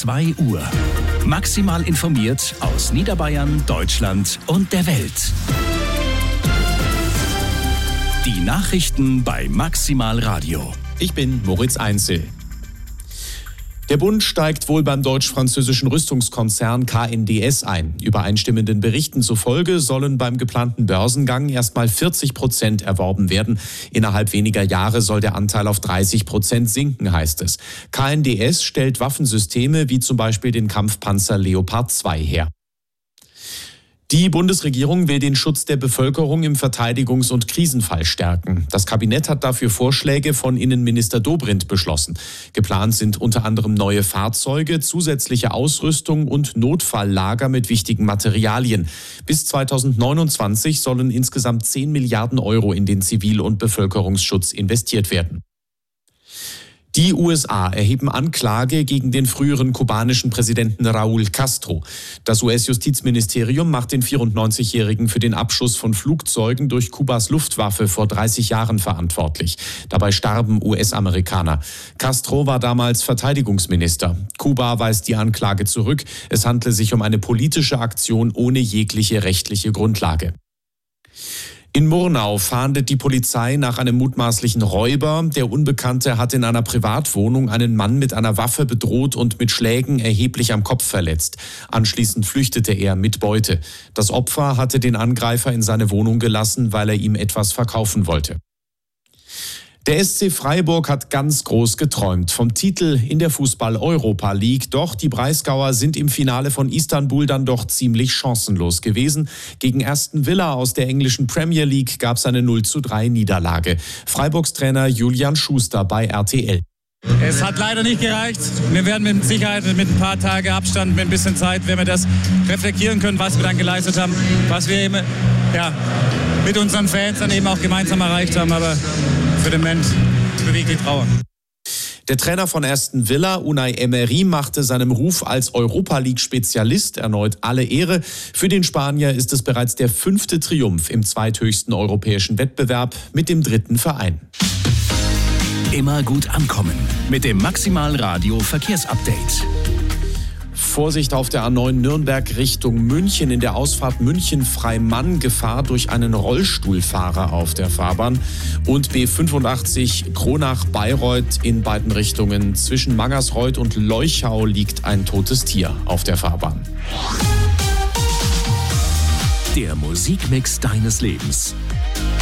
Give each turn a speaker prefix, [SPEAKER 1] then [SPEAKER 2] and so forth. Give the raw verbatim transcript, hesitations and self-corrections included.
[SPEAKER 1] zwei Uhr. Maximal informiert aus Niederbayern, Deutschland und der Welt. Die Nachrichten bei Maximal Radio.
[SPEAKER 2] Ich bin Moritz Einzel. Der Bund steigt wohl beim deutsch-französischen Rüstungskonzern K N D S ein. Übereinstimmenden Berichten zufolge sollen beim geplanten Börsengang erstmal vierzig Prozent erworben werden. Innerhalb weniger Jahre soll der Anteil auf dreißig Prozent sinken, heißt es. K N D S stellt Waffensysteme wie zum Beispiel den Kampfpanzer Leopard zwei her. Die Bundesregierung will den Schutz der Bevölkerung im Verteidigungs- und Krisenfall stärken. Das Kabinett hat dafür Vorschläge von Innenminister Dobrindt beschlossen. Geplant sind unter anderem neue Fahrzeuge, zusätzliche Ausrüstung und Notfalllager mit wichtigen Materialien. Bis zweitausendneunundzwanzig sollen insgesamt zehn Milliarden Euro in den Zivil- und Bevölkerungsschutz investiert werden. Die U S A erheben Anklage gegen den früheren kubanischen Präsidenten Raúl Castro. Das U S-Justizministerium macht den vierundneunzigjährigen für den Abschuss von Flugzeugen durch Kubas Luftwaffe vor dreißig Jahren verantwortlich. Dabei starben U S-Amerikaner. Castro war damals Verteidigungsminister. Kuba weist die Anklage zurück. Es handle sich um eine politische Aktion ohne jegliche rechtliche Grundlage. In Murnau fahndet die Polizei nach einem mutmaßlichen Räuber. Der Unbekannte hat in einer Privatwohnung einen Mann mit einer Waffe bedroht und mit Schlägen erheblich am Kopf verletzt. Anschließend flüchtete er mit Beute. Das Opfer hatte den Angreifer in seine Wohnung gelassen, weil er ihm etwas verkaufen wollte. Der S C Freiburg hat ganz groß geträumt vom Titel in der Fußball-Europa League. Doch die Breisgauer sind im Finale von Istanbul dann doch ziemlich chancenlos gewesen. Gegen Aston Villa aus der englischen Premier League gab es eine null zu drei Niederlage. Freiburgs Trainer Julian Schuster bei R T L.
[SPEAKER 3] Es hat leider nicht gereicht. Wir werden mit Sicherheit mit ein paar Tagen Abstand, mit ein bisschen Zeit, wenn wir das reflektieren können, was wir dann geleistet haben, was wir eben ja, mit unseren Fans dann eben auch gemeinsam erreicht haben. Aber für den Moment bewegt die Trauer.
[SPEAKER 2] Der Trainer von Aston Villa, Unai Emery, machte seinem Ruf als Europa-League-Spezialist erneut alle Ehre. Für den Spanier ist es bereits der fünfte Triumph im zweithöchsten europäischen Wettbewerb mit dem dritten Verein.
[SPEAKER 1] Immer gut ankommen mit dem Maximal Radio Verkehrsupdate.
[SPEAKER 2] Vorsicht auf der A neun Nürnberg Richtung München. In der Ausfahrt München-Freimann Gefahr durch einen Rollstuhlfahrer auf der Fahrbahn. Und B fünfundachtzig Kronach-Bayreuth in beiden Richtungen. Zwischen Mangersreuth und Leuchau liegt ein totes Tier auf der Fahrbahn.
[SPEAKER 1] Der Musikmix deines Lebens.